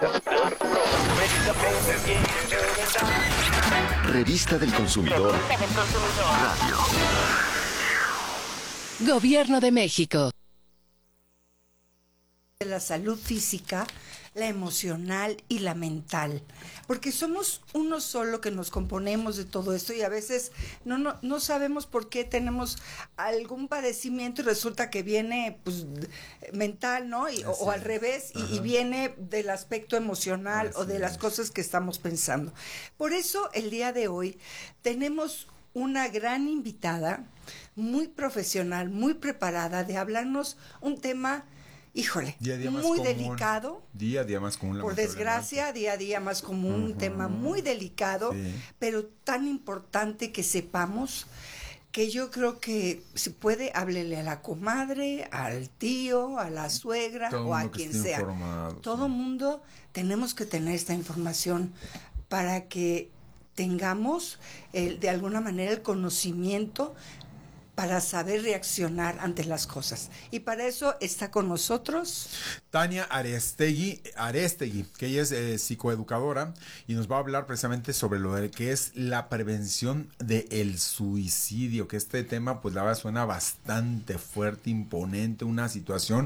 Revista del Consumidor. Radio. Gobierno de México. La salud física, la emocional y la mental, porque somos uno solo que nos componemos de todo esto y a veces no sabemos por qué tenemos algún padecimiento y resulta que viene pues mental, ¿no? O al revés y viene del aspecto emocional o de las cosas que estamos pensando. Por eso el día de hoy tenemos una gran invitada, muy profesional, muy preparada, de hablarnos un tema, híjole, muy delicado. Día a día más común. Por desgracia, día a día más común, un tema muy delicado, pero tan importante que sepamos que yo creo que si puede, háblele a la comadre, al tío, a la suegra o a quien sea. Todo mundo tenemos que tener esta información para que tengamos de alguna manera el conocimiento para saber reaccionar ante las cosas. Y para eso está con nosotros Tania Arestegui, que ella es psicoeducadora y nos va a hablar precisamente sobre lo que es la prevención del suicidio, que este tema pues la verdad suena bastante fuerte, imponente, una situación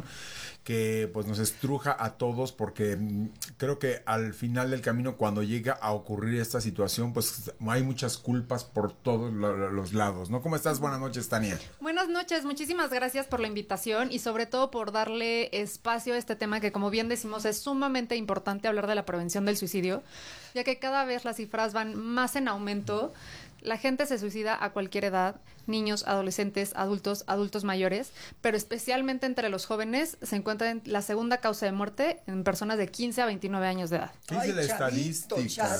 que pues nos estruja a todos, porque creo que al final del camino, cuando llega a ocurrir esta situación, pues hay muchas culpas por todos los lados, ¿no? ¿Cómo estás? Buenas noches, Tania. Buenas noches, muchísimas gracias por la invitación y sobre todo por darle espacio a este tema que, como bien decimos, es sumamente importante hablar de la prevención del suicidio, ya que cada vez las cifras van más en aumento. La gente se suicida a cualquier edad, niños, adolescentes, adultos mayores, pero especialmente entre los jóvenes se encuentra en la segunda causa de muerte en personas de 15 a 29 años de edad. ¿Qué dice la estadística?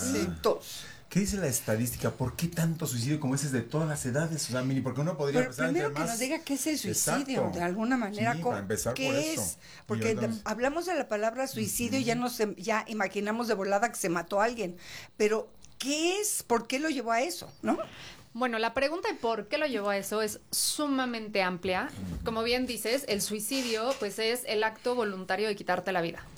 ¿Qué dice la estadística? ¿Por qué tanto suicidio como ese de todas las edades? O sea, Mini, porque uno podría empezar primero que nos diga qué es el suicidio, exacto, de alguna manera. Sí, para empezar ¿qué por es? Eso. Porque hablamos de la palabra suicidio y ya imaginamos de volada que se mató a alguien, pero ¿qué es? ¿Por qué lo llevó a eso? ¿No? Bueno, la pregunta de por qué lo llevó a eso es sumamente amplia. Como bien dices, el suicidio pues es el acto voluntario de quitarte la vida.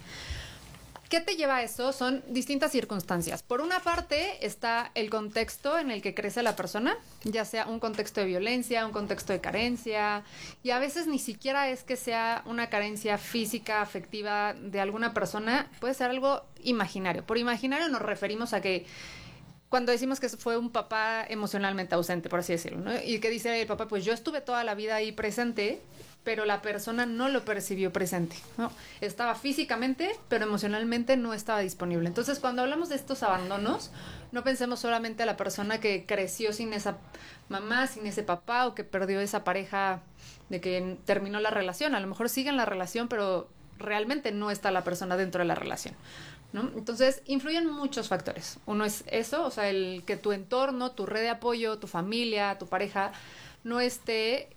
¿Qué te lleva a eso? Son distintas circunstancias. Por una parte está el contexto en el que crece la persona, ya sea un contexto de violencia, un contexto de carencia, y a veces ni siquiera es que sea una carencia física, afectiva de alguna persona, puede ser algo imaginario. Por imaginario nos referimos a que cuando decimos que fue un papá emocionalmente ausente, por así decirlo, ¿no? Y que dice el papá, pues yo estuve toda la vida ahí presente, pero la persona no lo percibió presente, ¿no? Estaba físicamente, pero emocionalmente no estaba disponible. Entonces, cuando hablamos de estos abandonos, no pensemos solamente a la persona que creció sin esa mamá, sin ese papá, o que perdió esa pareja de que terminó la relación. A lo mejor sigue en la relación, pero realmente no está la persona dentro de la relación, ¿no? Entonces, influyen muchos factores. Uno es eso, o sea, el que tu entorno, tu red de apoyo, tu familia, tu pareja, no esté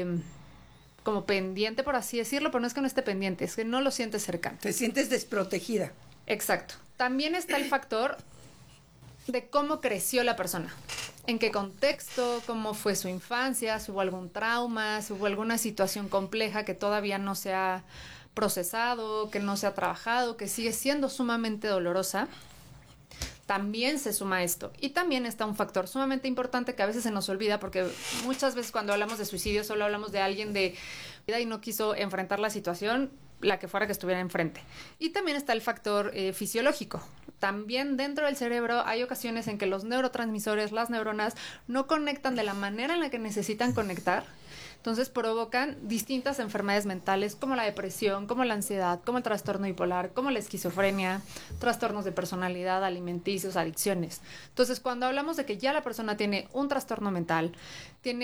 como pendiente, por así decirlo, pero no es que no esté pendiente, es que no lo sientes cercano. Te sientes desprotegida. Exacto. También está el factor de cómo creció la persona, en qué contexto, cómo fue su infancia, si hubo algún trauma, si hubo alguna situación compleja que todavía no se ha procesado, que no se ha trabajado, que sigue siendo sumamente dolorosa. También se suma esto. Y también está un factor sumamente importante que a veces se nos olvida, porque muchas veces cuando hablamos de suicidio solo hablamos de alguien de vida y no quiso enfrentar la situación, la que fuera que estuviera enfrente. Y también está el factor fisiológico. También dentro del cerebro hay ocasiones en que los neurotransmisores, las neuronas, no conectan de la manera en la que necesitan conectar. Entonces provocan distintas enfermedades mentales como la depresión, como la ansiedad, como el trastorno bipolar, como la esquizofrenia, trastornos de personalidad, alimenticios, adicciones. Entonces, cuando hablamos de que ya la persona tiene un trastorno mental, tiene